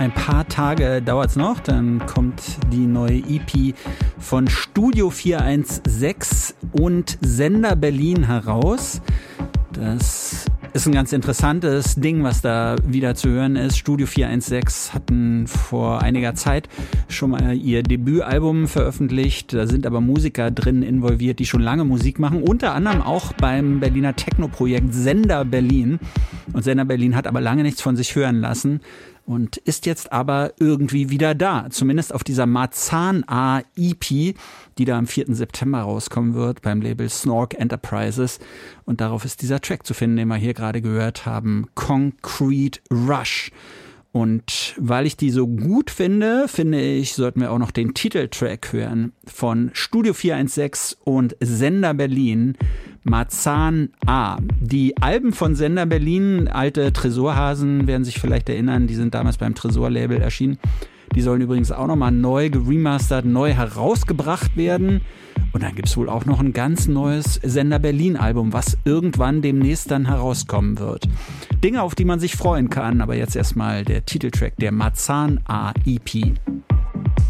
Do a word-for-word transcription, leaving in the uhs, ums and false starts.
Ein paar Tage dauert es noch, dann kommt die neue E P von Studio vier eins sechs und Sender Berlin heraus. Das ist ein ganz interessantes Ding, was da wieder zu hören ist. Studio vier eins sechs hatten vor einiger Zeit schon mal ihr Debütalbum veröffentlicht. Da sind aber Musiker drin involviert, die schon lange Musik machen. Unter anderem auch beim Berliner Techno-Projekt Sender Berlin. Und Sender Berlin hat aber lange nichts von sich hören lassen. Und ist jetzt aber irgendwie wieder da. Zumindest auf dieser Marzahn-A-E P, die da am vierten September rauskommen wird beim Label Snork Enterprises. Und darauf ist dieser Track zu finden, den wir hier gerade gehört haben. Concrete Rush. Und weil ich die so gut finde, finde ich, sollten wir auch noch den Titeltrack hören von Studio vier eins sechs und Sender Berlin, Marzahn A. Die Alben von Sender Berlin, alte Tresorhasen, werden sich vielleicht erinnern, die sind damals beim Tresor-Label erschienen. Die sollen übrigens auch nochmal neu geremastert, neu herausgebracht werden. Und dann gibt's wohl auch noch ein ganz neues Sender Berlin-Album, was irgendwann demnächst dann herauskommen wird. Dinge, auf die man sich freuen kann, aber jetzt erstmal der Titeltrack der Marzahn A E P.